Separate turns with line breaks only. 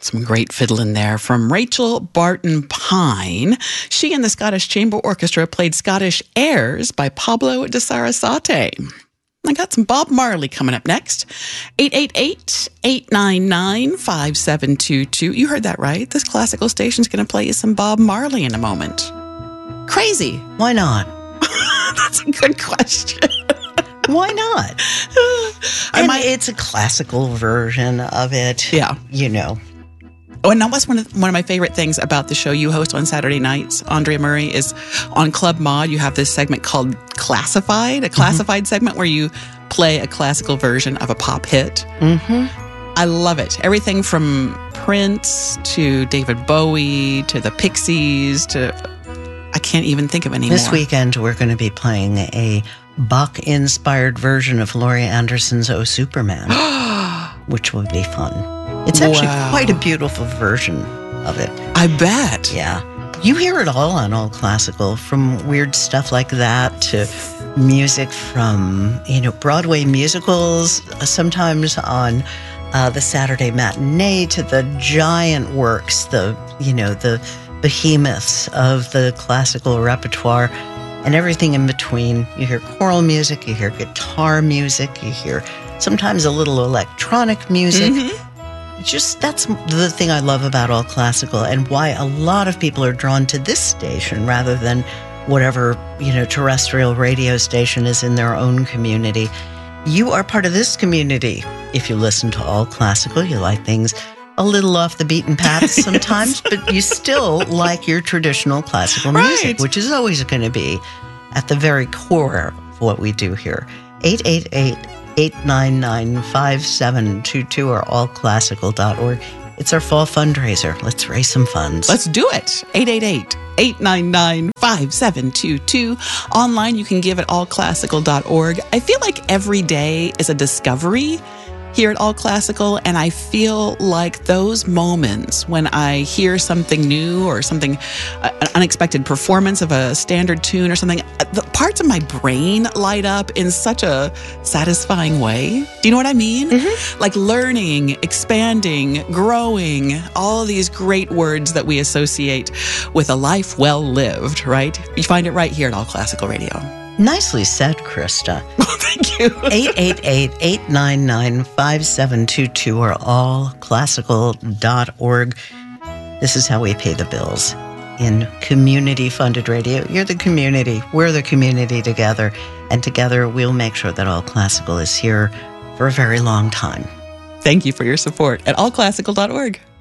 Some great fiddling there from Rachel Barton Pine. She and the Scottish Chamber Orchestra played Scottish airs by Pablo de Sarasate. I got some Bob Marley coming up next. 888-899-5722. You heard that right. This classical station's going to play you some Bob Marley in a moment. Crazy.
Why not?
That's a good question.
Why not? It's a classical version of it.
Yeah.
You know.
Oh, and that was one of my favorite things about the show you host on Saturday nights, Andrea Murray, is on Club Mod, you have this segment called Classified, a classified segment where you play a classical version of a pop hit.
Mm-hmm.
I love it. Everything from Prince to David Bowie to the Pixies to... I can't even think of any more.
This weekend, we're going to be playing a Bach-inspired version of Laurie Anderson's Oh, Superman, which will be fun. It's actually quite a beautiful version of it.
I bet.
Yeah. You hear it all on All Classical, from weird stuff like that to music from, Broadway musicals, sometimes on the Saturday matinee, to the giant works, the behemoths of the classical repertoire, and everything in between. You hear choral music, you hear guitar music, you hear sometimes a little electronic music. Mm-hmm. That's the thing I love about All Classical, and why a lot of people are drawn to this station rather than whatever, terrestrial radio station is in their own community. You are part of this community. If you listen to All Classical, you like things a little off the beaten path sometimes, but you still like your traditional classical music, which is always going to be at the very core of what we do here. 888-899-5722 or allclassical.org. It's our fall fundraiser. Let's raise some funds.
Let's do it. 888-899-5722. Online, you can give at allclassical.org. I feel like every day is a discovery here at All Classical, and I feel like those moments when I hear something new or something, an unexpected performance of a standard tune or something, the parts of my brain light up in such a satisfying way. Do you know what I mean? Mm-hmm. Like learning, expanding, growing, all of these great words that we associate with a life well lived, right? You find it right here at All Classical Radio.
Nicely said, Krista.
Thank you.
888-899-5722 or allclassical.org. This is how we pay the bills in community-funded radio. You're the community. We're the community together. And together, we'll make sure that All Classical is here for a very long time.
Thank you for your support at allclassical.org.